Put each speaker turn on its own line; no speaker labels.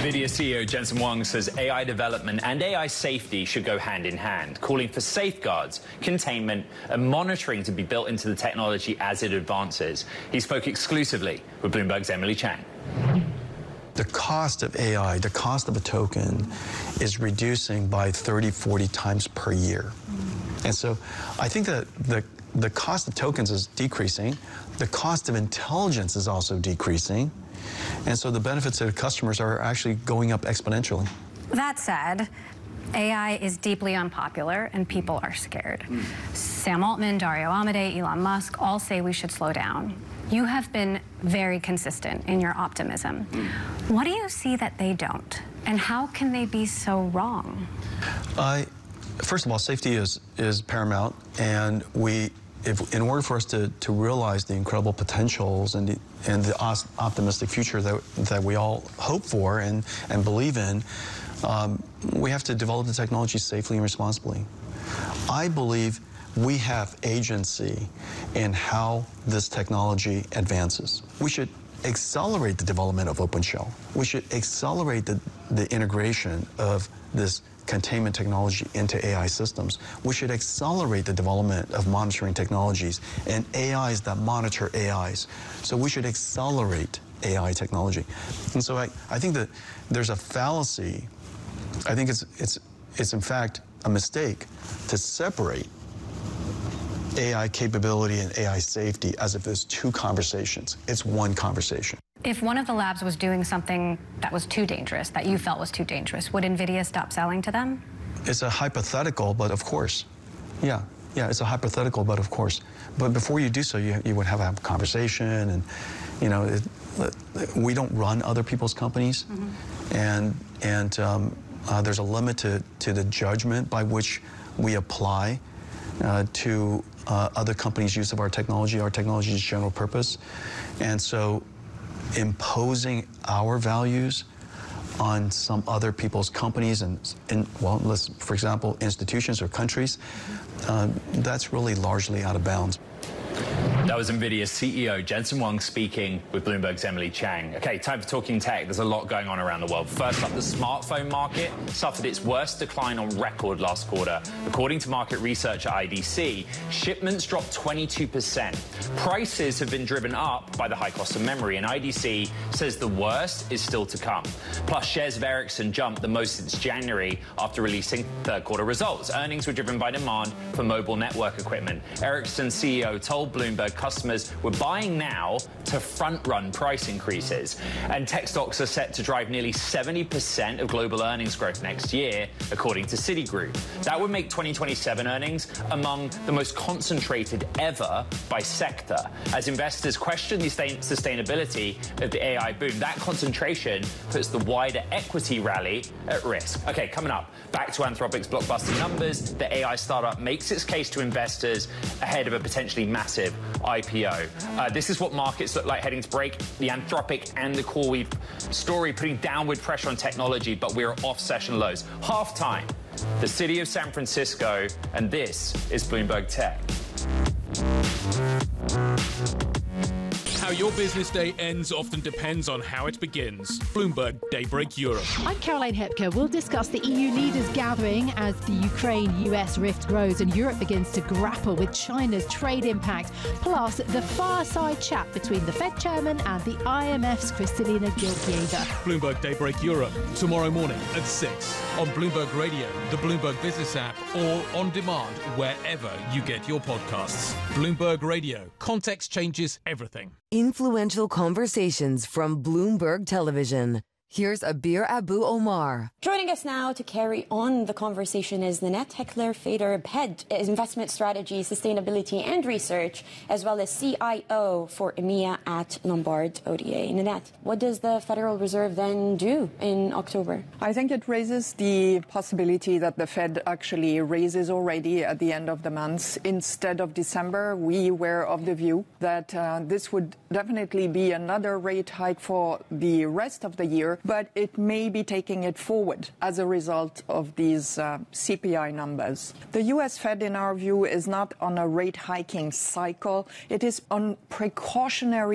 NVIDIA CEO Jensen Huang says AI development and AI safety should go hand in hand, calling for safeguards, containment and monitoring to be built into the technology as it advances. He spoke exclusively with Bloomberg's Emily Chang.
The cost of AI, the cost of a token, is reducing by 30, 40 times per year. And so I think that the cost of tokens is decreasing. The cost of intelligence is also decreasing. And so the benefits to the customers are actually going up exponentially.
That said, AI is deeply unpopular and people are scared. Sam Altman, Dario Amodei, Elon Musk all say we should slow down. You have been very consistent in your optimism. What do you see that they don't? And how can they be so wrong?
First of all, safety is paramount, and in order for us to realize the incredible potentials and the optimistic future that we all hope for and believe in, we have to develop the technology safely and responsibly. I believe we have agency in how this technology advances. We should accelerate the development of OpenShell. We should accelerate the integration of this containment technology into AI systems. We should accelerate the development of monitoring technologies and AIs that monitor AIs. So we should accelerate AI technology. And so I think that there's a fallacy. I think it's in fact a mistake to separate AI capability and AI safety as if there's two conversations. It's one conversation.
If one of the labs was doing something that was too dangerous, that you felt was too dangerous, would NVIDIA stop selling to them?
It's a hypothetical, but of course. Yeah, it's a hypothetical, but of course. But before you do so, you would have a conversation, and we don't run other people's companies, and there's a limit to the judgment by which we apply to other companies' use of our technology. Our technology is general purpose, and so imposing our values on some other people's companies for example, institutions or countries, that's really largely out of bounds.
That was NVIDIA CEO Jensen Huang speaking with Bloomberg's Emily Chang. Okay, time for Talking Tech. There's a lot going on around the world. First up, the smartphone market suffered its worst decline on record last quarter. According to market researcher IDC, shipments dropped 22%. Prices have been driven up by the high cost of memory, and IDC says the worst is still to come. Plus, shares of Ericsson jumped the most since January after releasing third quarter results. Earnings were driven by demand for mobile network equipment. Ericsson's CEO told Bloomberg customers were buying now to front-run price increases. And tech stocks are set to drive nearly 70% of global earnings growth next year, according to Citigroup. That would make 2027 earnings among the most concentrated ever by sector. As investors question the sustainability of the AI boom, that concentration puts the wider equity rally at risk. Okay, coming up, back to Anthropic's blockbuster numbers. The AI startup makes its case to investors ahead of a potentially massive IPO. This is what markets look like heading to break. The Anthropic and the CoreWeave story putting downward pressure on technology, but we're off session lows. Halftime, the city of San Francisco, and this is Bloomberg Tech.
How your business day ends often depends on how it begins. Bloomberg Daybreak Europe.
I'm Caroline Hepker. We'll discuss the EU leaders gathering as the Ukraine-US rift grows and Europe begins to grapple with China's trade impact, plus the fireside chat between the Fed chairman and the IMF's Kristalina Georgieva.
Bloomberg Daybreak Europe, tomorrow morning at 6 on Bloomberg Radio, the Bloomberg Business app, or on demand wherever you get your podcasts. Bloomberg Radio. Context changes everything.
Influential conversations from Bloomberg Television. Here's Abir Abu Omar.
Joining us now to carry on the conversation is Nanette Heckler-Fader, Head Investment Strategy, Sustainability and Research, as well as CIO for EMEA at Lombard Odier. Nanette, what does the Federal Reserve then do in October?
I think it raises the possibility that the Fed actually raises already at the end of the month. Instead of December, we were of the view that this would definitely be another rate hike for the rest of the year, but it may be taking it forward as a result of these CPI numbers. The U.S. Fed, in our view, is not on a rate hiking cycle. It is on precautionary